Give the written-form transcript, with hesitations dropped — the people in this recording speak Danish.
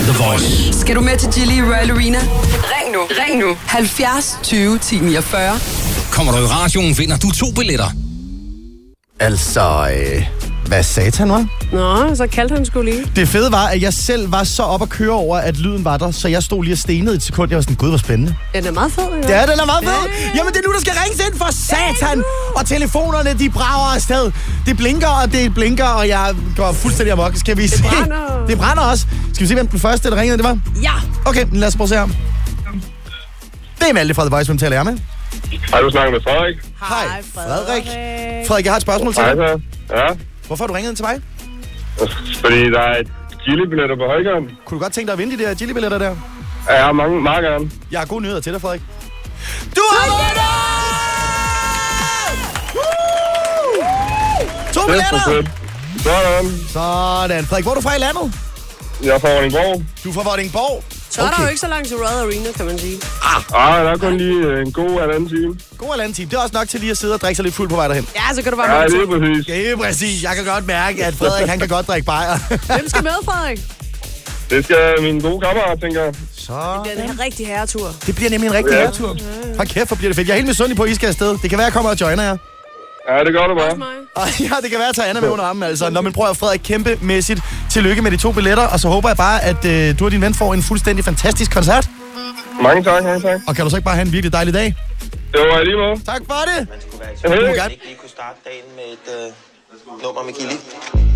The Voice. Skal du med til Gilly Royal Arena? Ring nu. 70 20 10 49. Kommer du i radioen, vinder du 2 billetter. Altså, hvad satan, var? Nå, så kaldte han sgu lige. Det fede var, at jeg selv var så op at køre over, at lyden var der, så jeg stod lige og stenede et sekund. Jeg var sådan, gud, hvor spændende. Den er meget fed, ikke? Ja, den er meget fed. Jamen, det er nu, der skal ringes ind for satan. Og telefonerne, de brager afsted. Det blinker, og jeg går fuldstændig amok. Skal vi se? Det brænder også. Skal vi se, hvem den første, der ringede, det var? Ja. Okay, lad os prøve at se her. Det er Malte fra The Voice, hvem taler jeg med? Har du snakket med Frederik? Hej, Frederik. Frederik, jeg har et spørgsmål til dig. Ja. Hvorfor har du ringet ind til mig? Fordi der er et Gilly-billetter på Højgaden. Kunne du godt tænke dig at vinde de der Gilly-billetter der? Ja, meget gerne. Jeg har gode nyheder til dig, Frederik. Du har vundet! 2 billetter! Sådan. Frederik, hvor er du fra i landet? Jeg er fra Vordingborg. Du er fra Vordingborg? Så er der jo ikke så langt til Royal Arena, kan man sige. Der er kun lige en god halvanden time. God halvanden time. Det er også nok til lige at sidde og drikke sig lidt fuld på vej derhen. Ja, så kan du bare Ja, det er præcis. Det er præcis. Jeg kan godt mærke, at Frederik, han kan godt drikke bajer. Hvem skal med, Frederik? Det skal min gode kammerat, tænker jeg. Så. Det bliver en rigtig herretur. Det bliver nemlig en rigtig herretur. Hold kæft, hvor bliver det fedt. Jeg er helt misundelig på, at I skal afsted. Det kan være, at jeg kommer og joiner jer. Ja, det gør du bare. Ja, det kan være, at tage Anna med under armen, altså. Når man prøver at Frederik kæmpemæssigt tillykke med de 2 billetter, og så håber jeg bare, at du og din ven får en fuldstændig fantastisk koncert. Mange tak. Og kan du så ikke bare have en virkelig dejlig dag? Det var lige måde. Tak for det. Hej. Ikke lige kunne starte dagen med et nummer med Gilly.